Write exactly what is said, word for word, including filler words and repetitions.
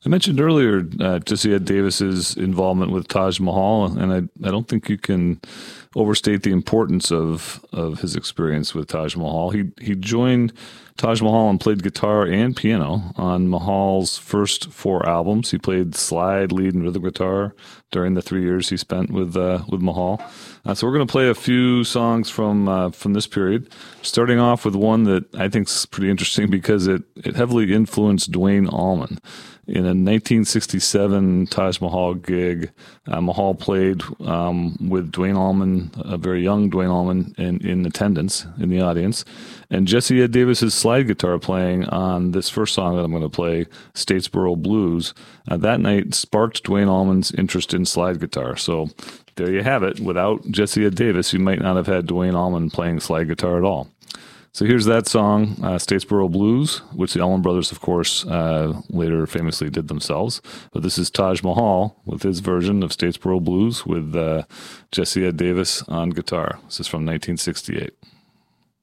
I mentioned earlier uh, Jesse Ed Davis's involvement with Taj Mahal, and I, I don't think you can overstate the importance of of his experience with Taj Mahal. He he joined Taj Mahal and played guitar and piano on Mahal's first four albums. He played slide, lead, and rhythm guitar during the three years he spent with uh, with Mahal. Uh, so we're going to play a few songs from uh, from this period, starting off with one that I think is pretty interesting because it, it heavily influenced Duane Allman. In a nineteen sixty-seven Taj Mahal gig, uh, Mahal played um, with Duane Allman, a very young Duane Allman, in, in attendance in the audience, and Jesse Ed Davis's slide guitar playing on this first song that I'm going to play, Statesboro Blues. Uh, that night sparked Duane Allman's interest in slide guitar. So there you have it. Without Jesse Ed Davis, you might not have had Duane Allman playing slide guitar at all. So here's that song, uh, Statesboro Blues, which the Allman Brothers, of course, uh, later famously did themselves. But this is Taj Mahal with his version of Statesboro Blues with uh, Jesse Ed Davis on guitar. This is from nineteen sixty-eight.